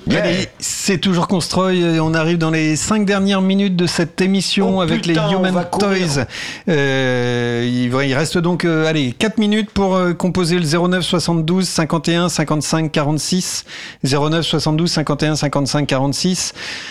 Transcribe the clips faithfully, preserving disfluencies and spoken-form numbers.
Yeah. Allez, c'est toujours Constroy. On arrive dans les cinq dernières minutes de cette émission oh, avec putain, les Human Toys. Euh, il, il reste donc euh, allez, quatre minutes pour euh, composer le zéro neuf soixante-douze cinquante et un cinquante-cinq quarante-six. zéro neuf soixante-douze cinquante et un cinquante-cinq quarante-six.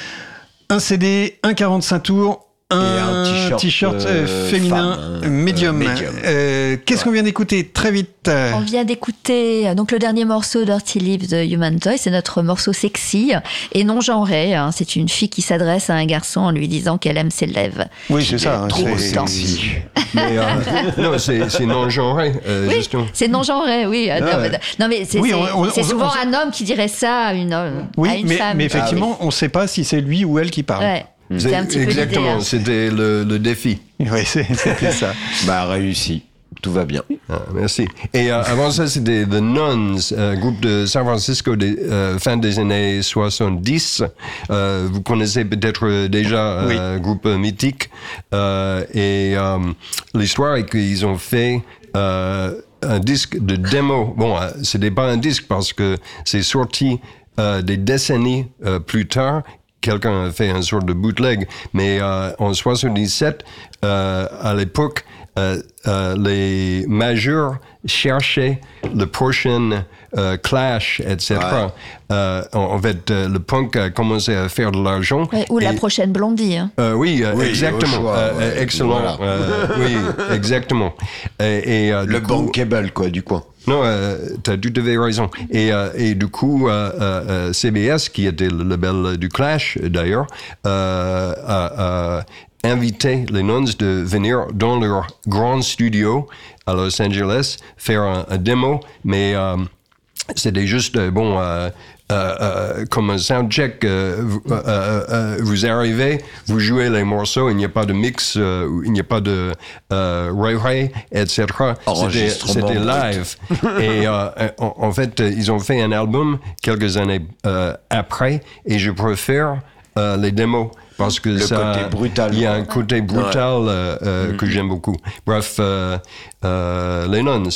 Un C D, un quarante-cinq tours. Un, un t-shirt, t-shirt euh, euh, féminin femme, médium. euh, médium. Euh, qu'est-ce ouais. qu'on vient d'écouter très vite? On vient d'écouter donc le dernier morceau Dirty Lips de Human Toys. C'est notre morceau sexy et non genré. Hein. C'est une fille qui s'adresse à un garçon en lui disant qu'elle aime ses lèvres. Oui, c'est ça. Hein, trop c'est sexy. Mais euh, non, c'est, c'est non genré. Euh, oui, justement. c'est non genré. Oui. Ah, non, ouais. mais, non, mais c'est, oui, c'est, on, on, c'est on, souvent on, un homme qui dirait ça à une, oui, à une mais, femme. mais effectivement, ah, oui. on ne sait pas si c'est lui ou elle qui parle. Ouais. C'est, c'est un petit exactement, peu l'idée, hein. C'était le, le défi. Oui, c'est, c'était ça. Bah, réussi. Tout va bien. Ah, merci. Et euh, avant ça, c'était The Nuns, un groupe de San Francisco des euh, fin des années soixante-dix. Euh, vous connaissez peut-être déjà un oui. euh, groupe mythique. Euh, et euh, l'histoire est qu'ils ont fait euh, un disque de démo. Bon, euh, c'était pas un disque parce que c'est sorti euh, des décennies euh, plus tard. Quelqu'un a fait un sort de bootleg, mais euh, en soixante-dix-sept, euh, à l'époque, euh, euh, les majors cherchaient le prochain euh, Clash, et cetera. Ouais. Euh, en, en fait, euh, le punk a commencé à faire de l'argent. Ouais, ou et, la prochaine Blondie. Hein. Euh, oui, euh, oui, exactement. Choix, euh, ouais, excellent. Voilà. Euh, oui, exactement. Et, et, euh, le coup, bankable, quoi, du coin. Non, euh, tu as tout à fait raison. Et, euh, et du coup, euh, euh, C B S, qui était le label du Clash, d'ailleurs, euh, a, a invité les Nuns de venir dans leur grand studio à Los Angeles faire un, un démo, mais euh, c'était juste, bon... Euh, Euh, euh, comme un soundcheck, euh, vous, euh, euh, vous arrivez, vous jouez les morceaux, il n'y a pas de mix, euh, il n'y a pas de euh, ray-ray, et cetera. C'était, c'était live. Et euh, en, en fait, ils ont fait un album quelques années euh, après, et je préfère euh, les démos. Parce que le ça, côté brutal, il y a un côté brutal ouais. euh, euh, mm-hmm. que j'aime beaucoup. Bref, euh, euh, les Nuns.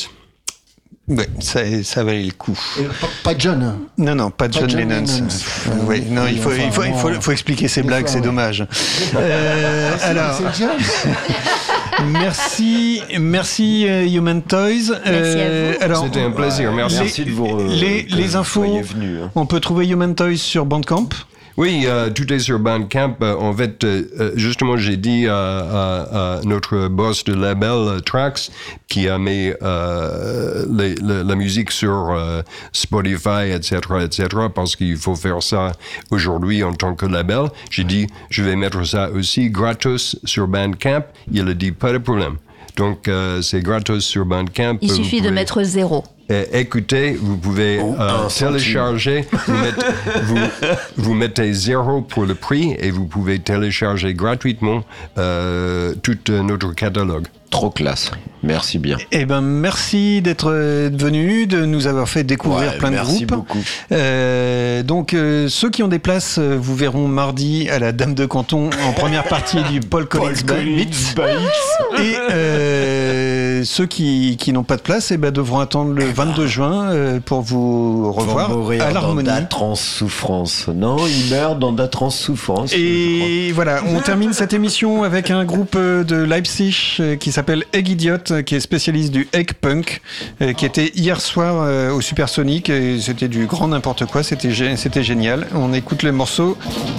Ouais, ça, ça valait le coup. Et pas, pas John. Non, non, pas, pas John, John Lennon. Lennon. Euh, oui, non, il faut, enfin, il faut, il faut, il faut expliquer ces blagues, fois, c'est ouais. dommage. euh, c'est, alors, c'est John. merci, merci uh, Human Toys. Merci euh, à vous. Alors, c'était un plaisir. Merci, les, merci de vous. Euh, les, les infos. Venus, hein. On peut trouver Human Toys sur Bandcamp. Oui, euh, tout est sur Bandcamp. Euh, en fait, euh, justement, j'ai dit à, à, à notre boss de label, euh, Trax, qui a mis euh, les, la, la musique sur euh, Spotify, et cetera, et cetera, parce qu'il faut faire ça aujourd'hui en tant que label. J'ai dit, je vais mettre ça aussi gratos sur Bandcamp. Il a dit, pas de problème. Donc, euh, c'est gratos sur Bandcamp. Il suffit pouvez... de mettre zéro. Euh, écoutez, vous pouvez oh, euh, télécharger, vous mettez, vous, vous mettez zéro pour le prix et vous pouvez télécharger gratuitement euh, tout notre catalogue. Trop classe. Merci bien. Eh ben, merci d'être venu, de nous avoir fait découvrir ouais, plein de merci groupes. Merci beaucoup. Euh, donc, euh, ceux qui ont des places, vous verront mardi à la Dame de Canton en première partie du Paul Collins Beats. Et euh, ceux qui, qui n'ont pas de place, eh ben, devront attendre le vingt-deux juin euh, pour vous revoir à l'Harmonie. Dans d'atroces souffrances. Non, il meurt dans d'atroces souffrances. Et voilà, on termine cette émission avec un groupe de Leipzig euh, qui s'appelle Egg Idiot, qui est spécialiste du egg punk, euh, qui était hier soir euh, au Supersonic, et c'était du grand n'importe quoi, c'était, c'était génial. On écoute le morceau